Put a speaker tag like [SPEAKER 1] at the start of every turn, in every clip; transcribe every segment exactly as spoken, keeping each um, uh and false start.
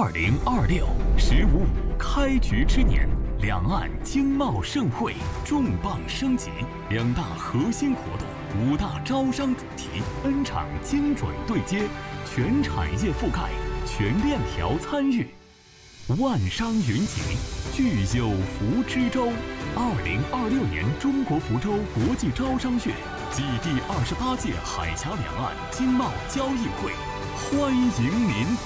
[SPEAKER 1] 二零二六“十五五”开局之年，两岸经贸盛会重磅升级，两大核心活动，五大招商主题，N 场精准对接，全产业覆盖，全链条参与。万商云集，聚有福之州。二零二六年中国福州国际招商月暨第二十八届海峡两岸经贸交易会，欢迎您！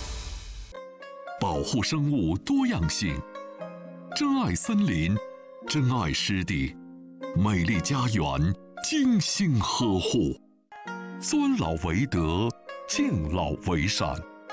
[SPEAKER 2] 保护生物多样性，珍爱森林，珍爱湿地，美丽家园精心呵护，尊老为德，敬老为善。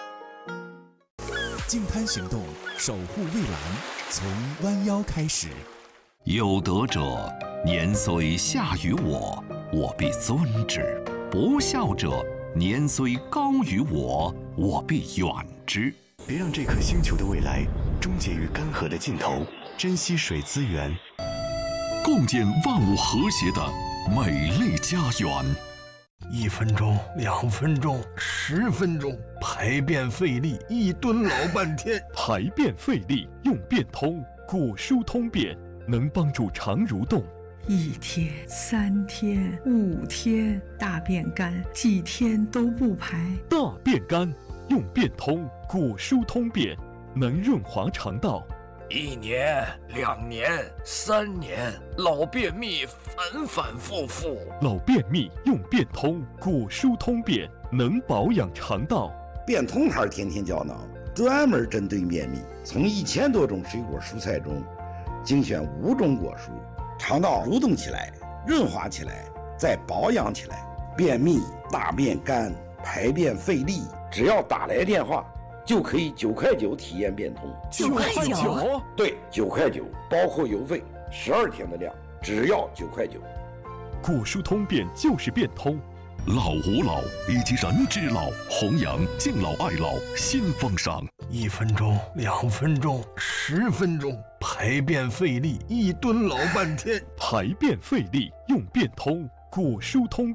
[SPEAKER 3] 净滩行动，守护蔚蓝，从弯腰开始。
[SPEAKER 2] 有德者，年虽下于我，我必尊之；不孝者，年虽高于我，我必远之。
[SPEAKER 4] 别让这颗星球的未来终结于干涸的尽头，珍惜水资源，
[SPEAKER 2] 共建万物和谐的美丽家园。
[SPEAKER 5] 一分钟，两分钟，十分钟，排便费力，一蹲老半天。
[SPEAKER 6] 排便费力用便通，果蔬通便能帮助肠蠕动。
[SPEAKER 7] 一天、三天、五天，大便干，几天都不排。
[SPEAKER 6] 大便干用便通，果蔬通便能润滑肠道。
[SPEAKER 8] 一年、两年、三年，老便秘反反复复。
[SPEAKER 6] 老便秘用便通，果蔬通便能保养肠道。
[SPEAKER 9] 便通牌天天胶囊专门针对便秘，从一千多种水果蔬菜中精选五种果蔬，肠道蠕动起来，润滑起来，再保养起来。便秘、大便干、排便费力，只要打来电话就可以九块九体验便通。
[SPEAKER 7] 九块九？
[SPEAKER 9] 对，九块九，包括邮费，十二天的量，只要九块九。
[SPEAKER 6] 果蔬通便就是便通。
[SPEAKER 2] 老吾老以及人之老，弘扬敬老爱老新风尚。
[SPEAKER 5] 一分钟，两分钟，十分钟，排便费力，一蹲老半天。
[SPEAKER 6] 排便费力用便通，果蔬通